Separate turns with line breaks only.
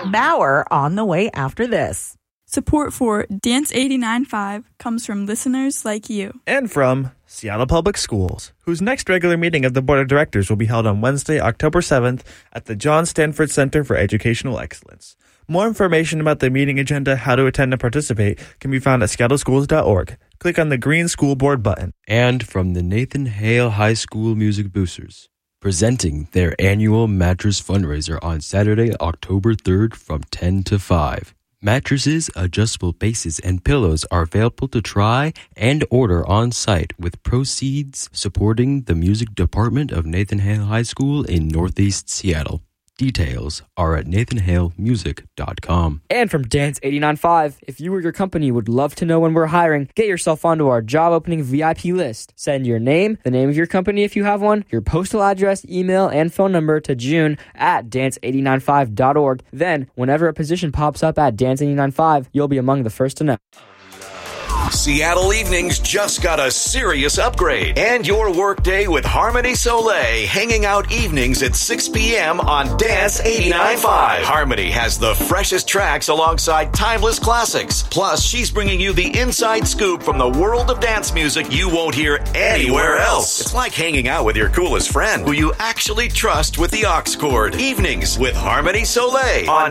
Bauer on the way after this.
Support for Dance 89.5 comes from listeners like you.
And from Seattle Public Schools, whose next regular meeting of the Board of Directors will be held on Wednesday, October 7th at the John Stanford Center for Educational Excellence. More information about the meeting agenda, how to attend and participate, can be found at seattleschools.org. Click on the green School Board button.
And from the Nathan Hale High School Music Boosters, presenting their annual mattress fundraiser on Saturday, October 3rd from 10 to 5. Mattresses, adjustable bases, and pillows are available to try and order on site, with proceeds supporting the music department of Nathan Hale High School in Northeast Seattle. Details are at nathanhalemusic.com.
And from Dance 89.5, if you or your company would love to know when we're hiring, get yourself onto our job opening VIP list. Send your name, the name of your company if you have one, your postal address, email, and phone number to june@dance895.org. Then, whenever a position pops up at Dance 89.5, you'll be among the first to know.
Seattle Evenings just got a serious upgrade. And your workday with Harmony Soleil, hanging out evenings at 6 p.m. on Dance 89.5. Harmony has the freshest tracks alongside timeless classics. Plus, she's bringing you the inside scoop from the world of dance music you won't hear anywhere else. It's like hanging out with your coolest friend, who you actually trust with the aux cord. Evenings with Harmony Soleil on